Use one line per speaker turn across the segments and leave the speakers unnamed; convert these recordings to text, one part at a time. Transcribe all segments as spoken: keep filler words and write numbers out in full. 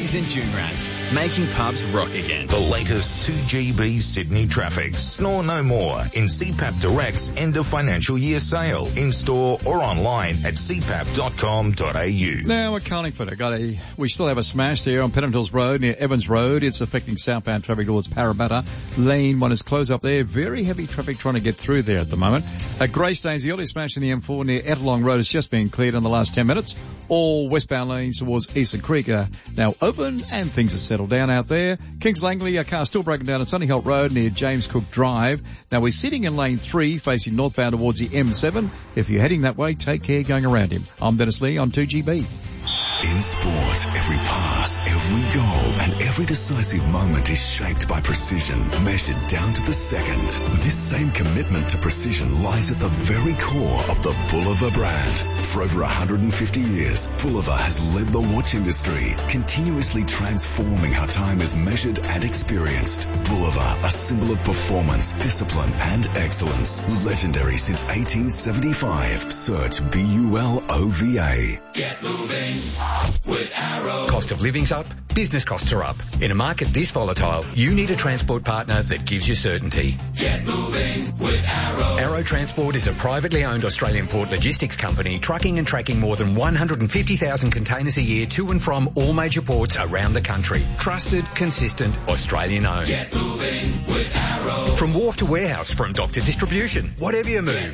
Sydney's and Joonrats, making pubs rock again.
The latest two G B Sydney traffic. Snore no more in C PAP Direct's end of financial year sale, in-store or online at c pap dot com dot a u.
Now we're Carlingford. I got a, we still have a smash there on Pennant Hills Road near Evans Road. It's affecting southbound traffic towards Parramatta. Lane one is closed up there. Very heavy traffic trying to get through there at the moment. At Greystanes, the early smash in the M four near Ettalong Road has just been cleared in the last ten minutes. All westbound lanes towards Eastern Creek are now open and things are settled down out there. Kings Langley, a car still broken down at Sunny Holt Road near James Cook Drive. Now we're sitting in lane three facing northbound towards the M seven. If you're heading that way, take care going around him. I'm Dennis Lee on two G B.
In sport, every pass, every goal, and every decisive moment is shaped by precision, measured down to the second. This same commitment to precision lies at the very core of the Bulliver brand. For over one hundred fifty years, Bulliver has led the watch industry, continuously transforming how time is measured and experienced. Bulliver, a symbol of performance, discipline, and excellence. Legendary since eighteen seventy-five. Search B U L O V A.
Get moving with Arrow.
Cost of living's up, business costs are up. In a market this volatile, you need a transport partner that gives you certainty.
Get moving with Arrow.
Arrow Transport is a privately owned Australian port logistics company trucking and tracking more than one hundred fifty thousand containers a year to and from all major ports around the country. Trusted, consistent, Australian owned.
Get moving with Arrow.
From wharf to warehouse, from dock to distribution, whatever you move.
Get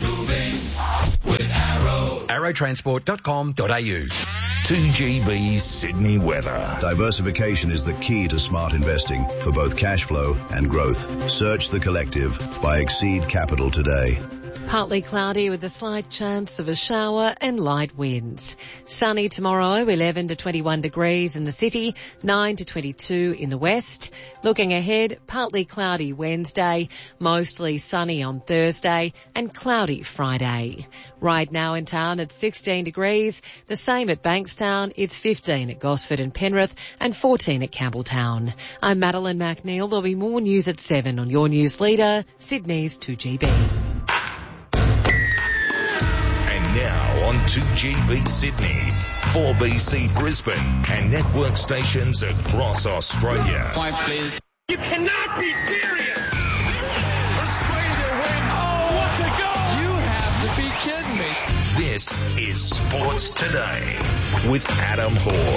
moving with Arrow.
arrow transport dot com dot a u.
two G B Sydney weather.
Diversification is the key to smart investing for both cash flow and growth. Search The Collective by Exceed Capital today.
Partly cloudy with a slight chance of a shower and light winds. Sunny tomorrow, eleven to twenty-one degrees in the city, nine to twenty-two in the west. Looking ahead, partly cloudy Wednesday, mostly sunny on Thursday and cloudy Friday. Right now in town it's sixteen degrees, the same at Bankstown, it's fifteen at Gosford and Penrith and fourteen at Campbelltown. I'm Madeline McNeil. There'll be more news at seven on your news leader, Sydney's two G B.
Now on two G B Sydney, four B C Brisbane, and network stations across Australia.
Point, please. You cannot be serious!
Oh, what a goal! You have to be kidding me.
This is Sports Today with Adam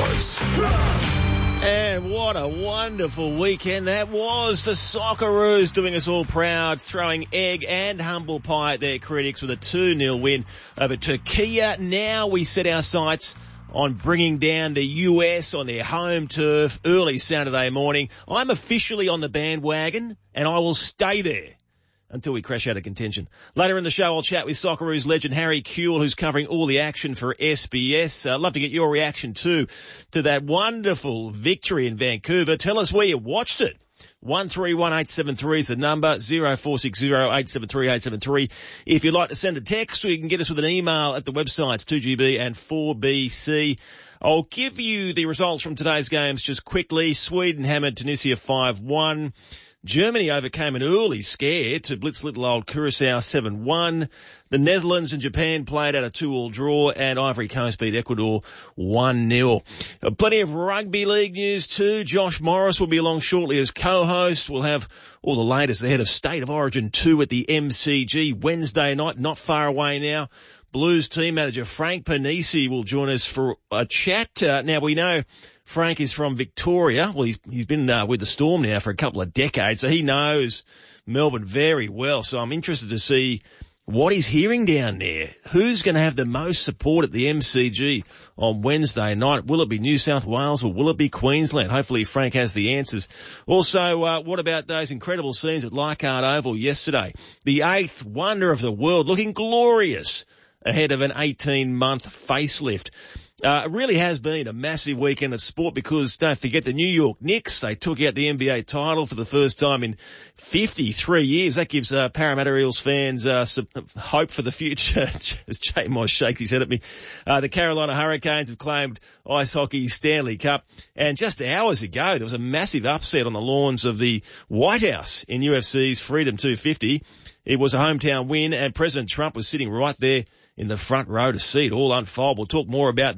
Hawes.
And what a wonderful weekend that was. The Socceroos doing us all proud, throwing egg and humble pie at their critics with a two nil win over Turkey. Now we set our sights on bringing down the U S on their home turf early Saturday morning. I'm officially on the bandwagon and I will stay there until we crash out of contention. Later in the show, I'll chat with Socceroos legend Harry Kewell, who's covering all the action for S B S. I'd uh, love to get your reaction too to that wonderful victory in Vancouver. Tell us where you watched it. one three one eight seven three is the number, zero four six zero eight seven three eight seven three. If you'd like to send a text, or you can get us with an email at the websites two G B and four B C. I'll give you the results from today's games just quickly. Sweden hammered Tunisia five one. Germany overcame an early scare to blitz little old Curacao seven one. The Netherlands and Japan played out a two all draw, and Ivory Coast beat Ecuador one nil. Uh, plenty of rugby league news too. Josh Morris will be along shortly as co-host. We'll have all the latest ahead of State of Origin two at the M C G Wednesday night, not far away now. Blues team manager Frank Panisi will join us for a chat. Uh, now we know Frank is from Victoria. Well, he's, he's been uh, with the Storm now for a couple of decades, so he knows Melbourne very well. So I'm interested to see what he's hearing down there. Who's going to have the most support at the M C G on Wednesday night? Will it be New South Wales or will it be Queensland? Hopefully Frank has the answers. Also, uh, what about those incredible scenes at Leichhardt Oval yesterday? The eighth wonder of the world, looking glorious ahead of an eighteen-month facelift. Uh, it really has been a massive weekend of sport because don't forget the New York Knicks, they took out the N B A title for the first time in fifty-three years. That gives uh, Parramatta Eels fans uh, some hope for the future. As Jay Moss shakes his head at me. Uh, the Carolina Hurricanes have claimed ice hockey's Stanley Cup. And just hours ago, there was a massive upset on the lawns of the White House in U F C's Freedom two fifty. It was a hometown win, and President Trump was sitting right there in the front row to see it all unfold. We'll talk more about that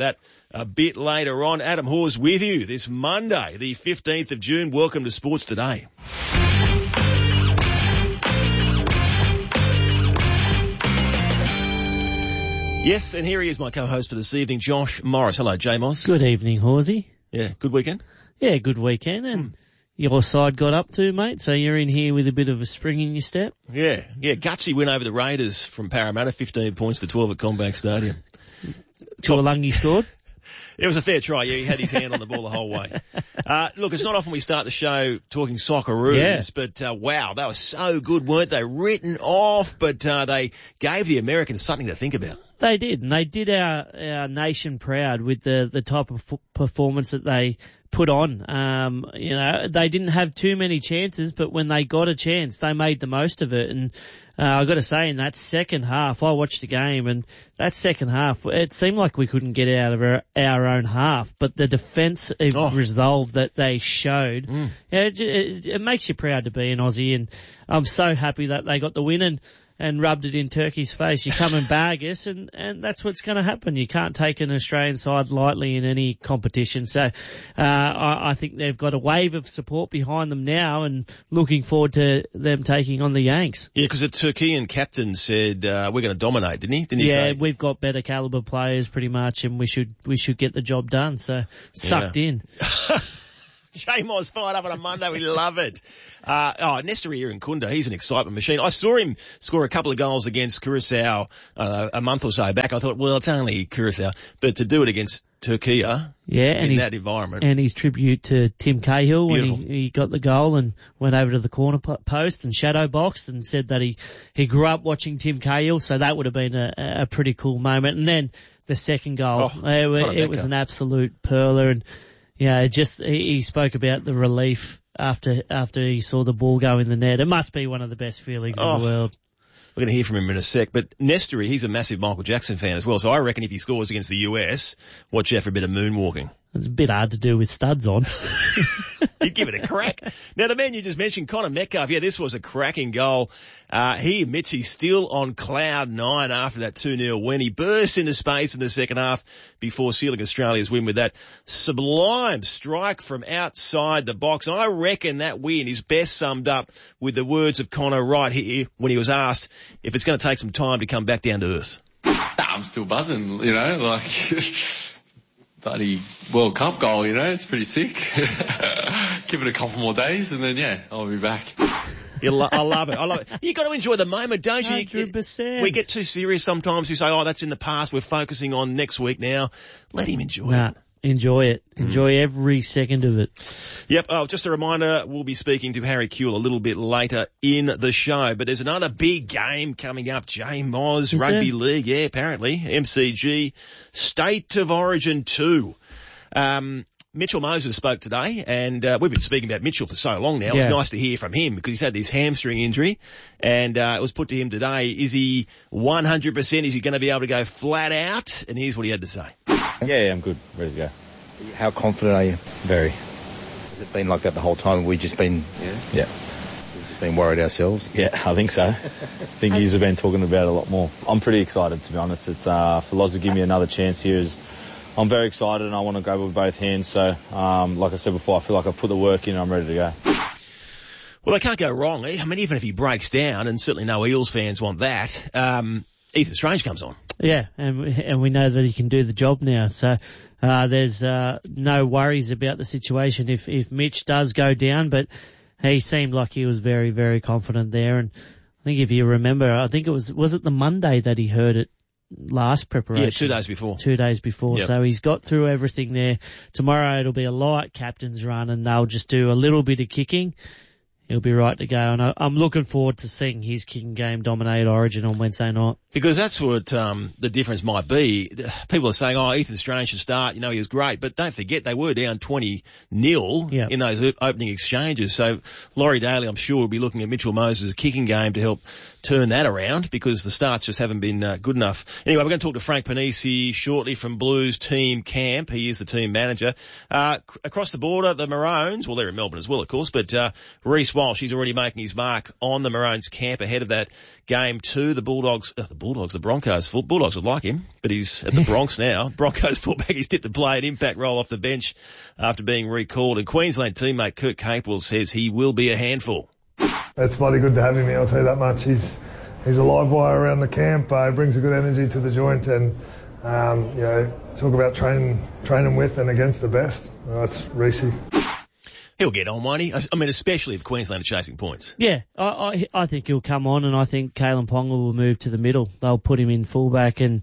a bit later on. Adam Hawes with you this Monday, the fifteenth of June. Welcome to Sports Today. Yes, and here he is, my co-host for this evening, Josh Morris. Hello, J-Moz.
Good evening, Horsey.
Yeah, good weekend?
Yeah, good weekend, and mm. your side got up too, mate, so you're in here with a bit of a spring in your step.
Yeah, yeah, gutsy win over the Raiders from Parramatta, fifteen points to twelve at Combank Stadium.
Tuolungi scored?
It was a fair try, yeah, he had his hand on the ball the whole way. Uh, look, it's not often we start the show talking Socceroos, yeah. but uh, wow, they were so good, weren't they? Written off, but uh, they gave the Americans something to think about.
They did, and they did our, our nation proud with the, the type of f- performance that they put on. Um, you know, they didn't have too many chances, but when they got a chance, they made the most of it. And uh, I got to say, in that second half, I watched the game, and that second half, it seemed like we couldn't get out of our, our own half. But the defence oh. resolve that they showed, mm. you know, it, it, it makes you proud to be an Aussie. And I'm so happy that they got the win. And and rubbed it in Turkey's face. You come and bag us, and, and that's what's going to happen. You can't take an Australian side lightly in any competition. So uh, I, I think they've got a wave of support behind them now, and looking forward to them taking on the Yanks.
Yeah, because the Turkian captain said uh, we're going to dominate, didn't he? Didn't he
yeah,
say?
We've got better caliber players pretty much, and we should we should get the job done. So sucked
yeah.
in.
J-Moz fired up on a Monday. We love it. Uh, oh, Nestor Irankunda, he's an excitement machine. I saw him score a couple of goals against Curacao uh, a month or so back. I thought, well, it's only Curacao. But to do it against Turkey yeah, in that environment.
And his tribute to Tim Cahill when he, he got the goal and went over to the corner post and shadow boxed and said that he, he grew up watching Tim Cahill. So that would have been a, a pretty cool moment. And then the second goal,
oh,
it, it was an absolute perler. And yeah, just he, he spoke about the relief after after he saw the ball go in the net. It must be one of the best feelings
oh,
in the world.
We're going to hear from him in a sec. But Nestor, he's a massive Michael Jackson fan as well. So I reckon if he scores against the U S, watch out for a bit of moonwalking.
It's a bit hard to do with studs on.
He'd give it a crack. Now, the man you just mentioned, Connor Metcalf, yeah, this was a cracking goal. Uh, he admits he's still on cloud nine after that two nil win. He burst into space in the second half before sealing Australia's win with that sublime strike from outside the box. I reckon that win is best summed up with the words of Connor right here when he was asked if it's going to take some time to come back down to earth.
I'm still buzzing, you know, like... bloody World Cup goal, you know, it's pretty sick. Give it a couple more days and then, yeah, I'll be back.
You lo- I love it. I love it. You got to enjoy the moment, don't you?
one hundred percent.
We get too serious sometimes. We say, oh, that's in the past. We're focusing on next week now. Let him enjoy
nah,
it.
Enjoy it. Enjoy mm. every second of it.
Yep. Oh, just a reminder, we'll be speaking to Harry Kewell a little bit later in the show. But there's another big game coming up. J-Moz, Rugby there? League. Yeah, apparently. M C G, State of Origin two. Um, Mitchell Moses spoke today, and uh, we've been speaking about Mitchell for so long now. Yeah. It's nice to hear from him because he's had this hamstring injury, and uh, it was put to him today. Is he one hundred percent? Is he going to be able to go flat out? And here's what he had to say.
Yeah, yeah, I'm good. Ready to go.
How confident are you?
Very.
Has it been like that the whole time? We've just been...
Yeah. Yeah.
We've just been worried ourselves?
Yeah, I think so. I think he's been talking about it a lot more. I'm pretty excited, to be honest. It's uh, for Loz to give me another chance here is... I'm very excited and I want to go with both hands. So, um, like I said before, I feel like I've put the work in and I'm ready to go.
Well, they can't go wrong. I mean, even if he breaks down, and certainly no Eels fans want that, um, Ethan Strange comes on.
Yeah, and and we know that he can do the job now. So uh, there's uh, no worries about the situation if, if Mitch does go down. But he seemed like he was very, very confident there. And I think if you remember, I think it was, was it the Monday that he heard it? Last preparation.
Yeah, two days before.
Two days before. Yep. So he's got through everything there. Tomorrow it'll be a light captain's run and they'll just do a little bit of kicking. He'll be right to go. And I, I'm looking forward to seeing his kicking game dominate Origin on Wednesday night.
Because that's what um, the difference might be. People are saying, oh, Ethan Strange should start. You know, he was great. But don't forget, they were down twenty nil yep. in those opening exchanges. So Laurie Daly, I'm sure, will be looking at Mitchell Moses' kicking game to help turn that around because the starts just haven't been uh, good enough. Anyway, we're going to talk to Frank Panisi shortly from Blues team camp. He is the team manager. Uh, across the border, the Maroons, well, they're in Melbourne as well, of course, but uh, Reece Walsh, he's already making his mark on the Maroons camp ahead of that game two. The Bulldogs, uh, the Bulldogs, the Broncos, full, Bulldogs would like him, but he's at the Bronx now. Broncos fullback, he's tipped to play an impact role off the bench after being recalled. And Queensland teammate Kurt Capewell says he will be a handful.
It's bloody good to have him here, I'll tell you that much. He's he's a live wire around the camp. Uh, he brings a good energy to the joint, and um, you know, talk about training training with and against the best. Uh, that's Reece.
He'll get on, won't he? I mean, especially if Queensland are chasing points.
Yeah, I, I, I think he'll come on, and I think Kalen Ponga will move to the middle. They'll put him in fullback, and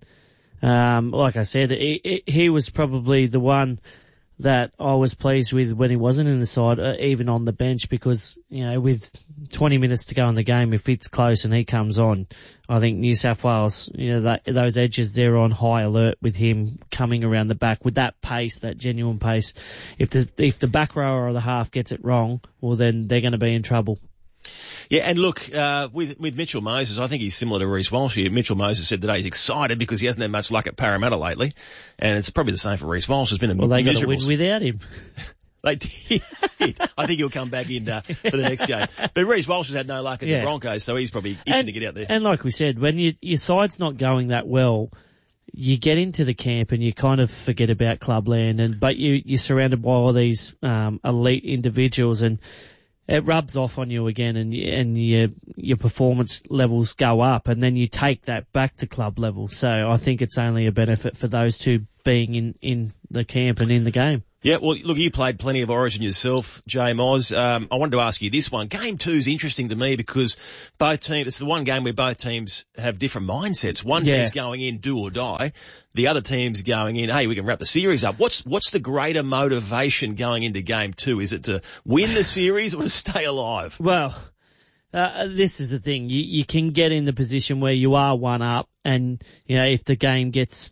um, like I said, he, he was probably the one that I was pleased with when he wasn't in the side, uh, even on the bench, because, you know, with twenty minutes to go in the game, if it's close and he comes on, I think New South Wales, you know, that, those edges, they're on high alert with him coming around the back with that pace, that genuine pace. If the, if the back rower or the half gets it wrong, well, then they're going to be in trouble.
Yeah, and look, uh, with, with Mitchell Moses, I think he's similar to Reece Walsh here. Mitchell Moses said today he's excited because he hasn't had much luck at Parramatta lately. And it's probably the same for Reece Walsh. It's been a
well, they
miserable...
got to win without him.
They did. I think he'll come back in uh, for the next game. But Reece Walsh has had no luck at
yeah.
the Broncos, so he's probably itching
and,
to get out there.
And like we said, when you, your side's not going that well, you get into the camp and you kind of forget about clubland, and but you, you're surrounded by all these um, elite individuals, and it rubs off on you again, and and your your performance levels go up, and then you take that back to club level. So I think it's only a benefit for those two being in, in the camp and in the game.
Yeah, well, look, you played plenty of Origin yourself, Jay Moz. Um, I wanted to ask you this one. Game two is interesting to me because both teams, it's the one game where both teams have different mindsets. One
yeah.
team's going in, do or die. The other team's going in, hey, we can wrap the series up. What's, what's the greater motivation going into game two? Is it to win the series or to stay alive?
Well, uh, this is the thing. You, you can get in the position where you are one up, and, you know, if the game gets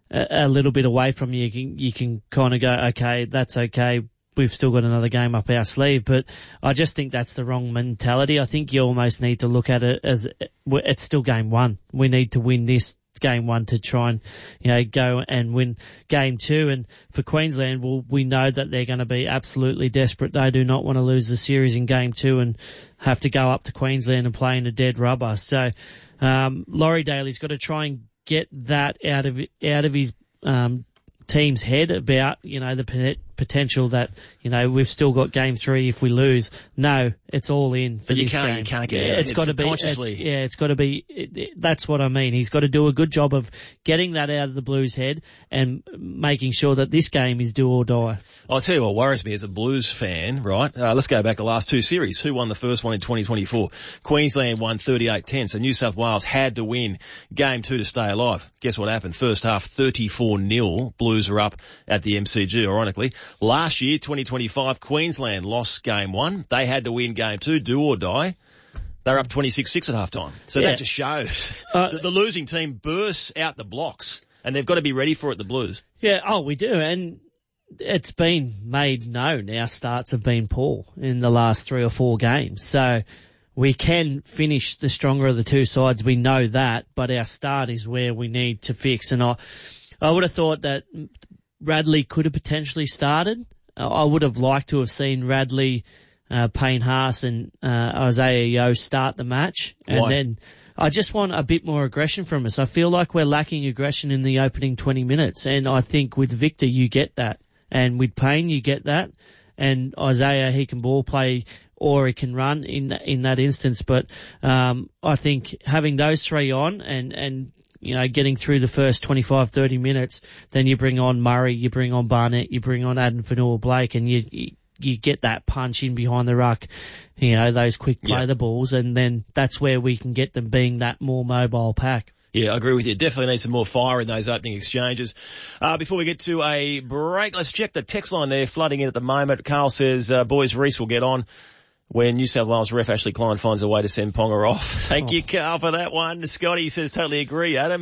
a little bit away from you, you can, you can kind of go, okay, that's okay. We've still got another game up our sleeve, but I just think that's the wrong mentality. I think you almost need to look at it as it's still game one. We need to win this game one to try and, you know, go and win game two. And for Queensland, well, we know that they're going to be absolutely desperate. They do not want to lose the series in game two and have to go up to Queensland and play in a dead rubber. So, um, Laurie Daly's got to try and get that out of out of his um, team's head about, you know, the potential that, you know, we've still got game three if we lose. No, it's all in for
but you
this
can't,
game.
You can't get
yeah,
it.
It's, it's got to be. It's,
consciously.
yeah, it's got to be. It, it, that's what I mean. He's got to do a good job of getting that out of the Blues' head and making sure that this game is do or die.
I'll tell you what worries me as a Blues fan, right? Uh, let's go back the last two series. Who won the first one in twenty twenty-four? Queensland won thirty-eight ten, so New South Wales had to win game two to stay alive. Guess what happened? First half, thirty-four nil. Blues are up at the M C G, ironically. Last year, twenty twenty-five, Queensland lost game one. They had to win game two, do or die. They're up twenty-six six at halftime. So
yeah.
that just shows
uh,
that the losing team bursts out the blocks, and they've got to be ready for it, the Blues.
Yeah, oh, we do, and it's been made known our starts have been poor in the last three or four games. So we can finish the stronger of the two sides. We know that, but our start is where we need to fix. And I, I would have thought that Radley could have potentially started. I would have liked to have seen Radley, uh, Payne Haas and, uh, Isaiah Yeo start the match. And
Why?
then I just want a bit more aggression from us. I feel like we're lacking aggression in the opening twenty minutes. And I think with Victor, you get that. And with Payne, you get that. And Isaiah, he can ball play or he can run in in that instance. But um I think having those three on and, and you know, getting through the first twenty-five, thirty minutes, then you bring on Murray, you bring on Barnett, you bring on Adam Fanua-Blake, and you, you you get that punch in behind the ruck, you know, those quick play
yeah.
the balls, and then that's where we can get them being that more mobile pack.
Yeah, I agree with you. Definitely need some more fire in those opening exchanges. Uh, before we get to a break, let's check the text line there, flooding in at the moment. Carl says, uh, boys, Reece will get on when New South Wales ref Ashley Klein finds a way to send Ponga off. Thank
oh.
you, Carl, for that one. Scotty says, totally agree, Adam.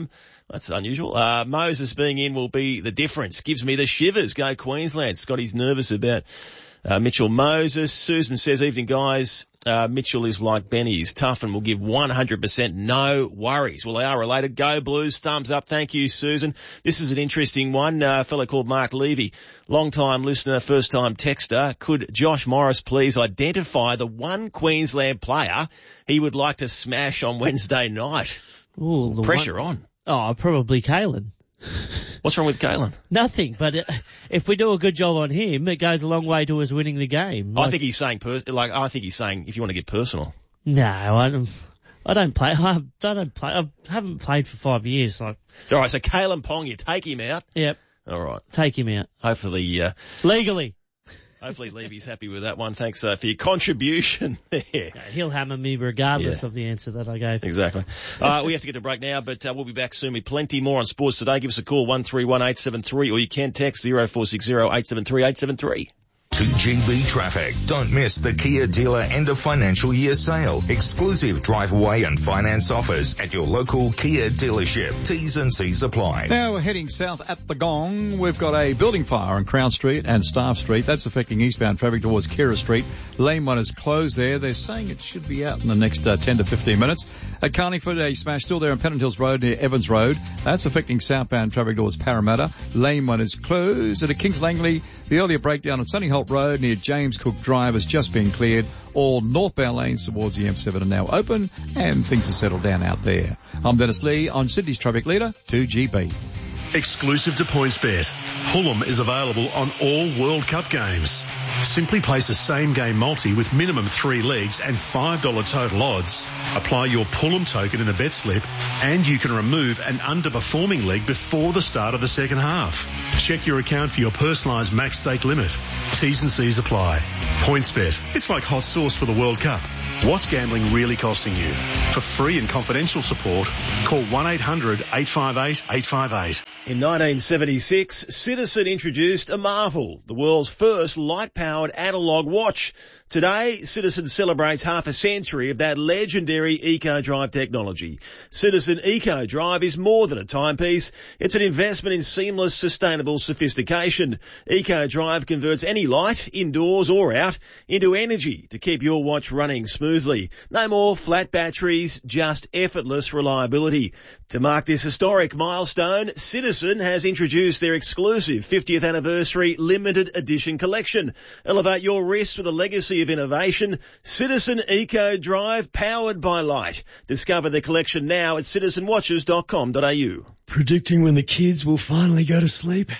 That's unusual. Uh, Moses being in will be the difference. Gives me the shivers. Go Queensland. Scotty's nervous about uh, Mitchell Moses. Susan says, evening guys. Uh, Mitchell is like Benny. He's tough and will give one hundred percent no worries. Well, they are related. Go Blues. Thumbs up. Thank you, Susan. This is an interesting one. Uh, a fellow called Mark Levy, long-time listener, first-time texter. Could Josh Morris please identify the one Queensland player he would like to smash on Wednesday night?
Ooh, the
Pressure
one...
on.
Oh, probably Kalen.
What's wrong with Kalen?
Nothing, but uh, if we do a good job on him, it goes a long way to us winning the game. Like,
I think he's saying, per- like, I think he's saying, if you want to get personal.
No, I don't. I don't play. I don't play. I haven't played for five years. Like,
all right. So Kalen Pong, you take him out.
Yep.
All right.
Take him out.
Hopefully, uh,
legally.
Hopefully Levy's happy with that one. Thanks uh, for your contribution there.
Yeah, he'll hammer me regardless
yeah.
of the answer that I gave.
Exactly. uh, we have to get to break now, but uh, we'll be back soon with plenty more on sports today. Give us a call, one three one eight seven three, or you can text zero four six zero eight seven three eight seven three.
two G B traffic. Don't miss the Kia dealer end of financial year sale. Exclusive drive away and finance offers at your local Kia dealership. T's and C's apply.
Now we're heading south at the Gong. We've got a building fire on Crown Street and Staff Street. That's affecting eastbound traffic towards Kira Street. Lane one is closed there. They're saying it should be out in the next uh, ten to fifteen minutes. At Carlingford, a smash still there on Pennant Hills Road near Evans Road. That's affecting southbound traffic towards Parramatta. Lane one is closed. And at Kings Langley, the earlier breakdown on Sunny Holt Road near James Cook Drive has just been cleared. All northbound lanes towards the M seven are now open and things are settled down out there. I'm Dennis Lee on Sydney's traffic leader, two G B.
Exclusive to PointsBet, Fulham is available on all World Cup games. Simply place a same-game multi with minimum three legs and five dollars total odds. Apply your Fulham token in the bet slip and you can remove an underperforming leg before the start of the second half. Check your account for your personalised max stake limit. T's and C's apply. PointsBet, it's like hot sauce for the World Cup. What's gambling really costing you? For free and confidential support, call one eight hundred eight five eight eight five eight.
In nineteen seventy-six, Citizen introduced a marvel, the world's first light-powered analog watch. Today, Citizen celebrates half a century of that legendary EcoDrive technology. Citizen EcoDrive is more than a timepiece. It's an investment in seamless, sustainable sophistication. EcoDrive converts any light, indoors or out, into energy to keep your watch running smoothly. No more flat batteries, just effortless reliability. To mark this historic milestone, Citizen has introduced their exclusive fiftieth anniversary limited edition collection. Elevate your wrist with a legacy of innovation. Citizen EcoDrive, powered by light. Discover the collection now at citizen watches dot com dot a u.
Predicting when the kids will finally go to sleep?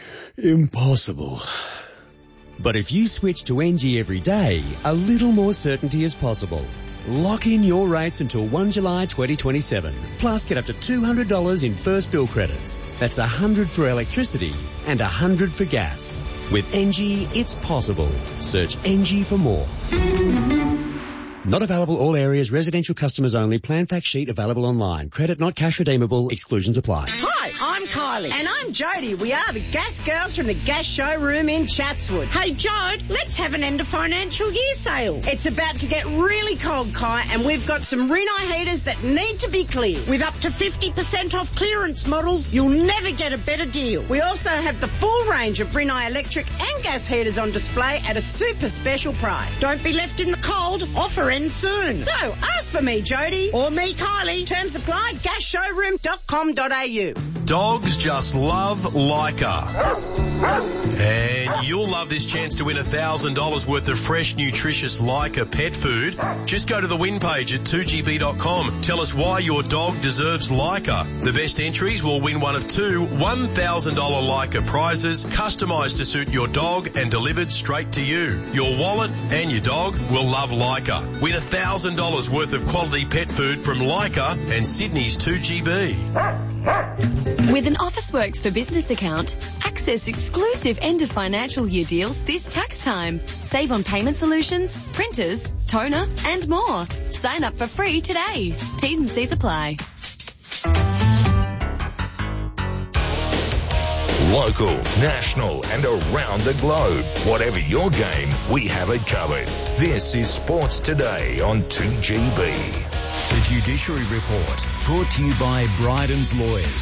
Impossible. But if you switch to N G every day, a little more certainty is possible. Lock in your rates until first of July twenty twenty-seven. Plus get up to two hundred dollars in first bill credits. That's one hundred dollars for electricity and one hundred dollars for gas. With N G, it's possible. Search N G for more. Not available all areas, residential customers only. Plan fact sheet available online. Credit not cash redeemable. Exclusions apply.
Hi, I'm Kylie. And I'm Jodie. We are the Gas Girls from the Gas Showroom in Chatswood.
Hey, Jode, let's have an end of financial year sale.
It's about to get really cold, Kai, and we've got some Rinnai heaters that need to be cleared.
With up to fifty percent off clearance models, you'll never get a better deal.
We also have the full range of Rinnai electric and gas heaters on display at a super special price.
Don't be left in the cold. Offer ends soon.
So, ask for me, Jodie.
Or me, Kylie.
Terms apply, gas showroom dot com dot a u.
Dogs just love Leica. And you'll love this chance to win one thousand dollars worth of fresh, nutritious Leica pet food. Just go to the win page at two g b dot com. Tell us why your dog deserves Leica. The best entries will win one of two one thousand dollars Leica prizes, customised to suit your dog and delivered straight to you. Your wallet and your dog will love Leica. Win one thousand dollars worth of quality pet food from Leica and Sydney's two G B.
With an Officeworks for Business account, access exclusive end of financial year deals this tax time. Save on payment solutions, printers, toner, and more. Sign up for free today. T's and C's apply.
Local, national and around the globe. Whatever your game, we have it covered. This is Sports Today on two G B.
The Judiciary Report, brought to you by Bryden's Lawyers.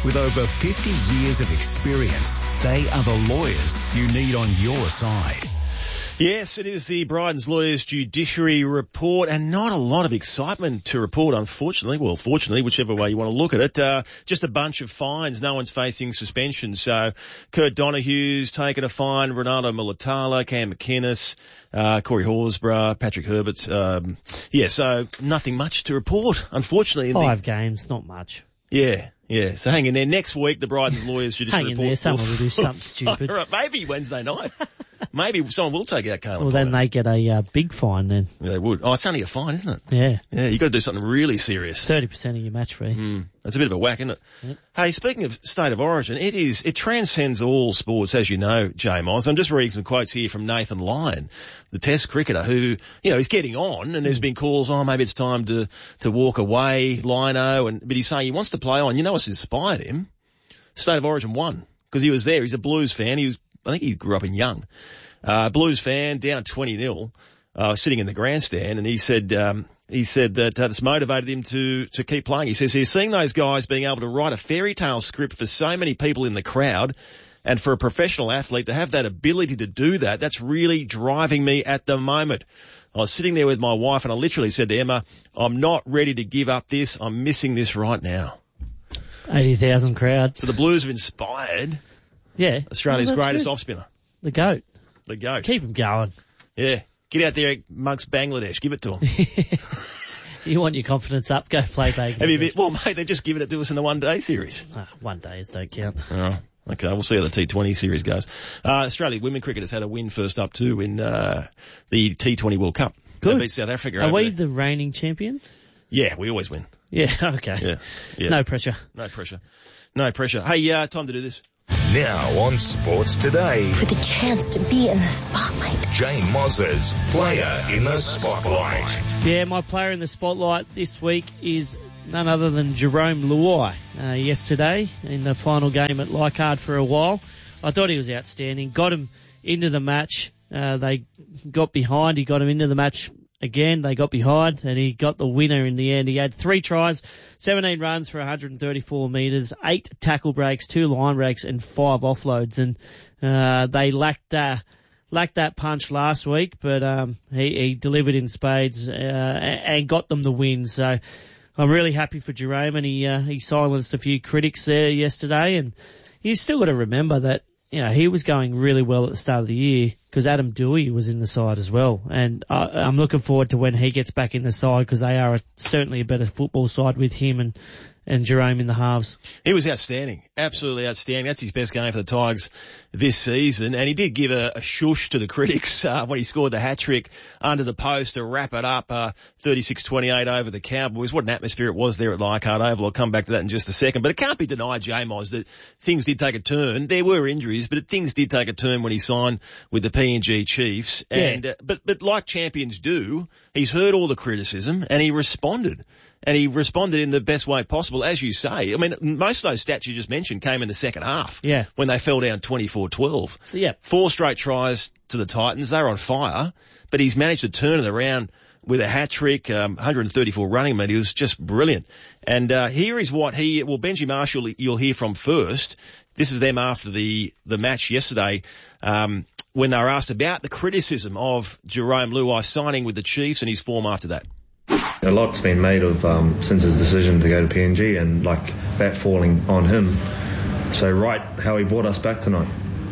With over fifty years of experience, they are the lawyers you need on your side.
Yes, it is the Bryden's Lawyers Judiciary Report, and not a lot of excitement to report, unfortunately. Well, fortunately, whichever way you want to look at it. Uh, just a bunch of fines. No one's facing suspension. So Kurt Donohue's taken a fine, Ronaldo Mulatala, Cam McInnes, uh, Corey Horsburgh, Patrick Herbert. Um, yeah, so nothing much to report, unfortunately.
Five the, games, not much.
Yeah. Yeah, so hang in there. Next week, the Bryden's Lawyers Judiciary
hang in
Report.
There, someone will do something stupid.
Maybe Wednesday night. Maybe someone will take out Caleb.
Well, then they get a uh, big fine then.
Yeah, they would. Oh, it's only a fine, isn't it?
Yeah.
Yeah, you've got to do something really serious.
thirty percent of your match fee.
Mm, that's a bit of a whack, isn't it?
Yep.
Hey, speaking of State of Origin, it is, it transcends all sports, as you know, J Moz. I'm just reading some quotes here from Nathan Lyon, the Test cricketer, who, you know, is getting on, and there's been calls, oh, maybe it's time to, to walk away, Lino, and, but he's saying he wants to play on. You know what's inspired him? State of Origin won, because he was there. He's a Blues fan. He was, I think he grew up in Young. Uh, Blues fan, down twenty nil, uh, sitting in the grandstand, and he said, um, he said that uh, this motivated him to, to keep playing. He says he's seeing those guys being able to write a fairy tale script for so many people in the crowd, and for a professional athlete to have that ability to do that, that's really driving me at the moment. I was sitting there with my wife, and I literally said to Emma, I'm not ready to give up this. I'm missing this right now.
eighty thousand crowds.
So the Blues have inspired
yeah.
Australia's
well,
greatest
good.
off spinner.
The GOAT.
The GOAT.
Keep him going.
Yeah. Get out there amongst Bangladesh. Give it to him.
You want your confidence up, go play Bangladesh.
Have you been, well, mate, they're just giving it to us in the one-day series.
Ah, one days don't count.
Oh, okay, we'll see how the T twenty series goes. Uh, Australia women cricket has had a win first up too in uh, the T twenty World Cup.
Good.
They beat South Africa.
Are we
there.
the reigning champions?
Yeah, we always win.
Yeah, okay.
Yeah, yeah.
No pressure.
No pressure. No pressure. Hey, uh, time to do this.
Now on Sports Today.
For the chance to be in the spotlight.
Jane Moz's Player in the Spotlight.
Yeah, my player in the spotlight this week is none other than Jerome Luai. Uh, yesterday, in the final game at Leichhardt for a while, I thought he was outstanding. Got him into the match. Uh, they got behind. He got him into the match again. They got behind, and he got the winner in the end. He had three tries, seventeen runs for one hundred thirty-four metres, eight tackle breaks, two line breaks, and five offloads. And uh, they lacked uh, lacked that punch last week, but um, he, he delivered in spades uh, and got them the win. So I'm really happy for Jerome, and he uh, he silenced a few critics there yesterday. And you still got to remember that, you know, he was going really well at the start of the year because Adam Dewey was in the side as well. And I, I'm looking forward to when he gets back in the side because they are a, certainly a better football side with him and, and Jerome in the halves.
He was outstanding. Absolutely outstanding. That's his best game for the Tigers this season. And he did give a, a shush to the critics uh, when he scored the hat-trick under the post to wrap it up, uh, thirty-six twenty-eight over the Cowboys. What an atmosphere it was there at Leichhardt Oval. I'll come back to that in just a second. But it can't be denied, J-Moz, that things did take a turn. There were injuries, but things did take a turn when he signed with the P N G Chiefs. And,
yeah.
uh, but, but like champions do, he's heard all the criticism and he responded. And he responded in the best way possible, as you say. I mean, most of those stats you just mentioned came in the second half.
Yeah.
When they fell down twenty-four twelve.
Yeah.
Four straight tries to the Titans. They were on fire. But he's managed to turn it around with a hat-trick, um, one hundred thirty-four running, mate. He was just brilliant. And uh, here is what he, well, Benji Marshall you'll hear from first. This is them after the, the match yesterday, um, when they were asked about the criticism of Jerome Luai signing with the Chiefs and his form after that.
A lot's been made of um, since his decision to go to P N G and like that falling on him. So right how he brought us back tonight.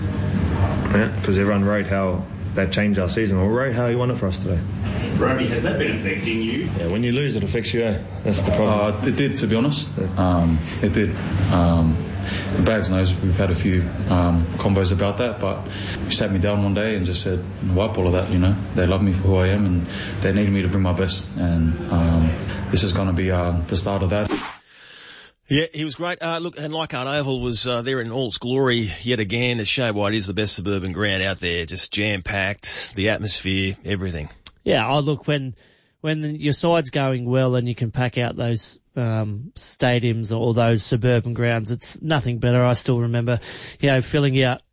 Yeah, because everyone wrote how that changed our season, or wrote how he won it for us today.
Roby, has that been affecting you?
Yeah, when you lose it affects you, eh? That's the problem.
Uh, it did, to be honest. Um, it did. Um, Bags knows we've had a few um, combos about that, but he sat me down one day and just said, wipe all of that, you know. They love me for who I am and they need me to bring my best, and um, this is going to be uh, the start of that.
Yeah, he was great. Uh, look, and Leichhardt Oval was uh, there in all its glory yet again to show why it is the best suburban ground out there. Just jam-packed, the atmosphere, everything.
Yeah, I look, when when your side's going well and you can pack out those um stadiums or those suburban grounds, it's nothing better. I still remember, you know, filling out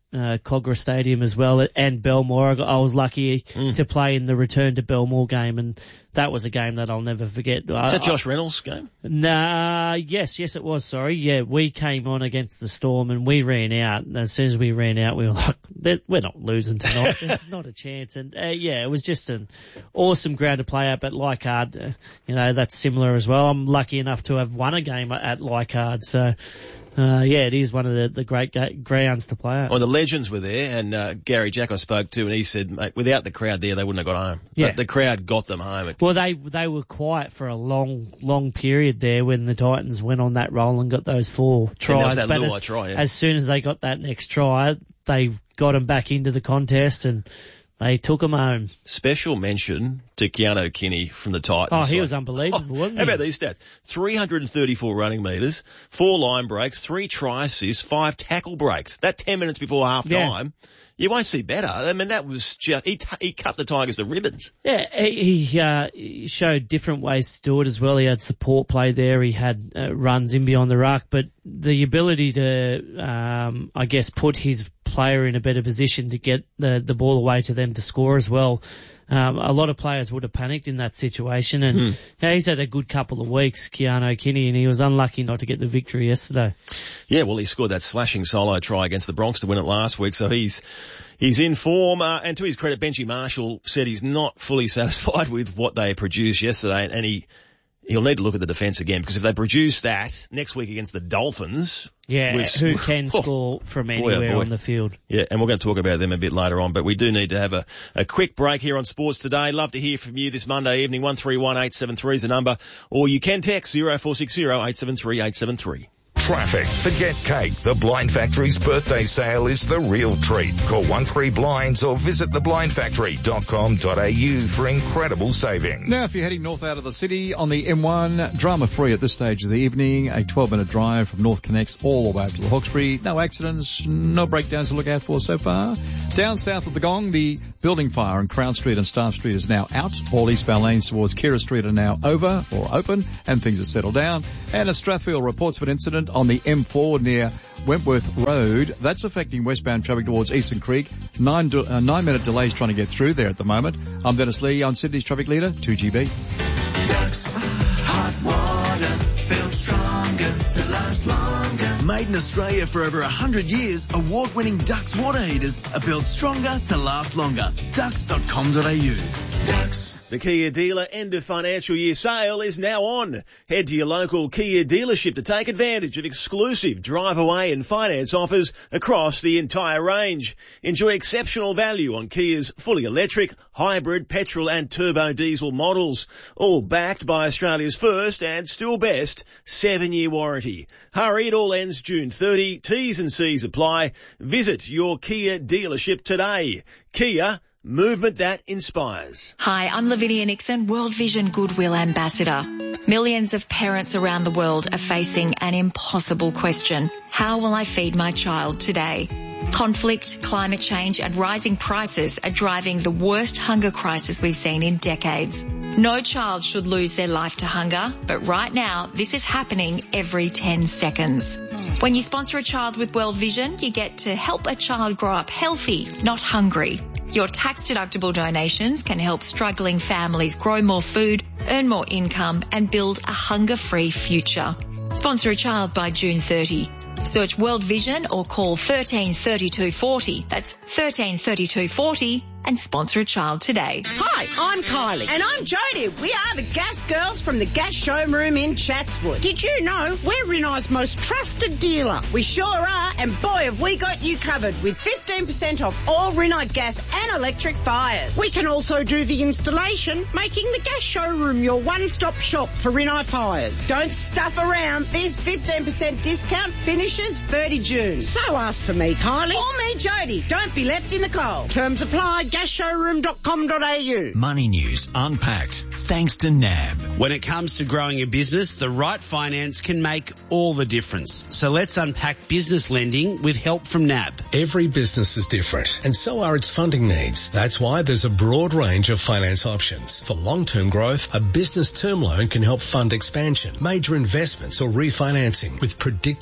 uh, Cogra Stadium as well, and Belmore. I, got, I was lucky mm. to play in the return to Belmore game, and that was a game that I'll never forget.
Is I, that Josh Reynolds' game?
Nah, yes, yes it was, sorry. Yeah, we came on against the Storm and we ran out, and as soon as we ran out, we were like, we're not losing tonight. There's not a chance. And, uh, yeah, it was just an awesome ground to play at, but Leichhardt, uh, you know, that's similar as well. I'm lucky enough to have won a game at Leichhardt, so... Uh, yeah, it is one of the, the great ga- grounds to play at.
Well, the legends were there, and uh, Gary Jack I spoke to, and he said, mate, without the crowd there, they wouldn't have got home.
Yeah.
But the crowd got them home.
Well, they they were quiet for a long, long period there when the Titans went on that roll and got those four tries.
That
but
Luai
as,
try, yeah.
as soon as they got that next try, they got them back into the contest and they took them home.
Special mention to Keanu Kinney from the Titans.
Oh, he was unbelievable,
oh,
wasn't
how
he?
about these stats? three hundred thirty-four running metres, four line breaks, three try assists, five tackle breaks. That ten minutes before half time, yeah. You won't see better. I mean, that was just, he, t- he cut the Tigers to ribbons.
Yeah, he, he, uh, he showed different ways to do it as well. He had support play there. He had uh, runs in beyond the ruck, but the ability to, um, I guess, put his player in a better position to get the, the ball away to them to score as well. Um, a lot of players would have panicked in that situation, and mm. yeah, he's had a good couple of weeks, Keanu Kinney, and he was unlucky not to get the victory yesterday.
Yeah, well, he scored that slashing solo try against the Bronx to win it last week, so he's he's in form. Uh, and to his credit, Benji Marshall said he's not fully satisfied with what they produced yesterday, and he he'll need to look at the defence again, because if they produce that next week against the Dolphins...
Yeah, which, who can oh, score from anywhere boy, oh boy. on the field.
Yeah, and we're going to talk about them a bit later on, but we do need to have a, a quick break here on Sports Today. Love to hear from you this Monday evening. one three one eight seven three is the number, or you can text zero four six zero eight seven three eight seven three.
Traffic. Forget cake. The Blind Factory's birthday sale is the real treat. Call one three blinds or visit the blind factory dot com dot a u for incredible savings.
Now, if you're heading north out of the city on the M one, drama-free at this stage of the evening, a twelve-minute drive from North Connects all the way up to the Hawkesbury. No accidents, no breakdowns to look out for so far. Down south of the Gong, the building fire on Crown Street and Staff Street is now out. All eastbound lanes towards Kira Street are now over or open, and things are settled down. And a Strathfield reports of an incident on the M four near Wentworth Road. That's affecting westbound traffic towards Eastern Creek. Nine, de- uh, nine minute delays trying to get through there at the moment. I'm Dennis Lee on Sydney's Traffic Leader, two G B.
Ducks, hot water, built stronger to last longer. Made in Australia for over one hundred years, award-winning Ducks water heaters are built stronger to last longer. ducks dot com dot a u. Ducks.
The Kia dealer end of financial year sale is now on. Head to your local Kia dealership to take advantage of exclusive drive away and finance offers across the entire range. Enjoy exceptional value on Kia's fully electric, hybrid, petrol and turbo diesel models, all backed by Australia's first and still best seven year warranty. Hurry, it all ends June thirtieth. T's and C's apply. Visit your Kia dealership today. Kia, movement that inspires.
Hi, I'm Lavinia Nixon, World Vision Goodwill Ambassador. Millions of parents around the world are facing an impossible question. How will I feed my child today? Conflict, climate change and rising prices are driving the worst hunger crisis we've seen in decades. No child should lose their life to hunger, but right now this is happening every ten seconds. When you sponsor a child with World Vision, you get to help a child grow up healthy, not hungry. Your tax-deductible donations can help struggling families grow more food, earn more income and build a hunger-free future. Sponsor a child by June thirtieth. Search World Vision or call one three three two four zero. That's one three three two four zero and sponsor a child today.
Hi, I'm Kylie. And I'm Jodie. We are the Gas Girls from the Gas Showroom in Chatswood. Did you know we're Rinnai's most trusted dealer? We sure are, and boy have we got you covered with fifteen percent off all Rinnai gas and electric fires.
We can also do the installation, making the Gas Showroom your one-stop shop for Rinnai fires.
Don't stuff around. This fifteen percent discount finishes thirtieth of June.
So ask for me, Kylie.
Or me, Jodie. Don't be left in the cold.
Terms apply. gas showroom dot com dot a u.
Money news unpacked thanks to N A B.
When it comes to growing a business, the right finance can make all the difference. So let's unpack business lending with help from N A B.
Every business is different, and so are its funding needs. That's why there's a broad range of finance options. For long-term growth, a business term loan can help fund expansion, major investments or refinancing with predictable repayment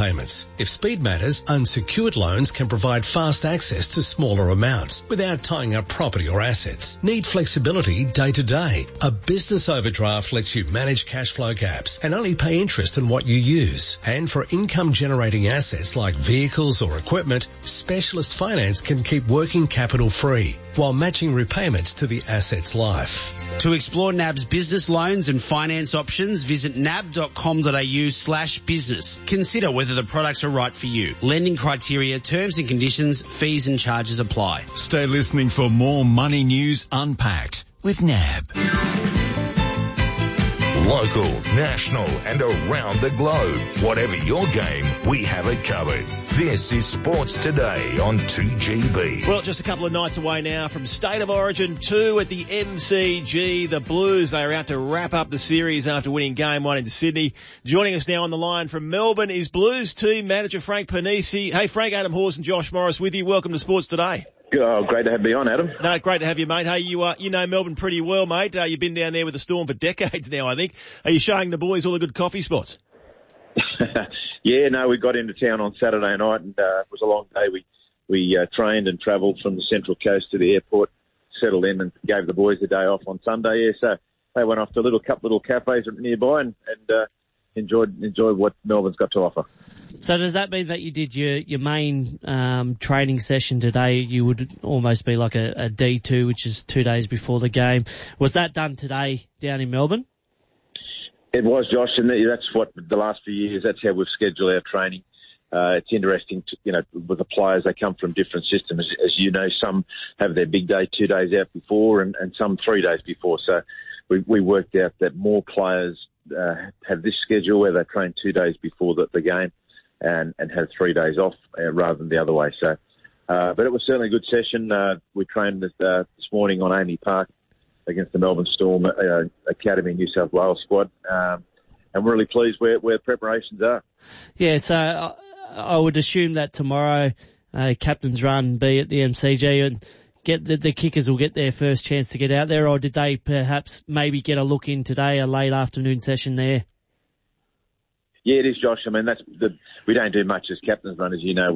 repayments. If speed matters, unsecured loans can provide fast access to smaller amounts without tying up property or assets. Need flexibility day to day? A business overdraft lets you manage cash flow gaps and only pay interest on what you use. And for income generating assets like vehicles or equipment, Specialist Finance can keep working capital free while matching repayments to the asset's life.
To explore N A B's business loans and finance options, visit nab.com.au slash business. Consider whether the products are right for you. Lending criteria, terms and conditions, fees and charges apply.
Stay listening for more money news unpacked with N A B.
Local, national and around the globe. Whatever your game, we have it covered. This is Sports Today on two G B.
Well, just a couple of nights away now from State of Origin two at the M C G. The Blues, they are out to wrap up the series after winning game one in Sydney. Joining us now on the line from Melbourne is Blues team manager Frank Panisi. Hey Frank, Adam Hawes and Josh Morris with you. Welcome to Sports Today.
Oh, great to have me on, Adam.
No, great to have you, mate. Hey, you uh, you know Melbourne pretty well, mate. Uh, you've been down there with the Storm for decades now, I think. Are you showing the boys all the good coffee spots?
Yeah, no, we got into town on Saturday night, and uh, it was a long day. We we uh, trained and travelled from the Central Coast to the airport, settled in, and gave the boys a day off on Sunday. Yeah, so they went off to a little couple little cafes nearby and, and uh, enjoyed enjoyed what Melbourne's got to offer.
So does that mean that you did your, your main um, training session today? You would almost be like a, a D two, which is two days before the game. Was that done today down in Melbourne?
It was, Josh, and that's what the last few years, that's how we've scheduled our training. Uh, it's interesting, to, you know, with the players, they come from different systems. As you know, some have their big day two days out before and, and some three days before. So we, we worked out that more players uh, have this schedule where they train two days before the, the game. And, and have three days off uh, rather than the other way. So, uh, but it was certainly a good session. Uh, we trained this, uh, this morning on Amy Park against the Melbourne Storm uh, Academy New South Wales squad. Um, and we're really pleased where, where preparations are.
Yeah, so I, I would assume that tomorrow, uh, captain's run be at the M C G and get the, the kickers will get their first chance to get out there, or did they perhaps maybe get a look in today, a late afternoon session there?
Yeah, it is, Josh. I mean, that's the, we don't do much as captain's run, as you know.